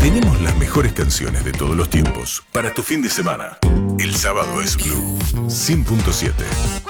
Tenemos las mejores canciones de todos los tiempos para tu fin de semana. El sábado es Blue 100.7.